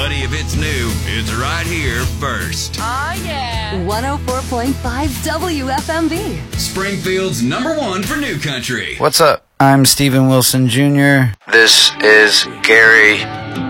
Buddy, if it's new, it's right here first. Oh, yeah. 104.5 WFMB. Springfield's #1 for new country. What's up? I'm Steven Wilson Jr. This is Gary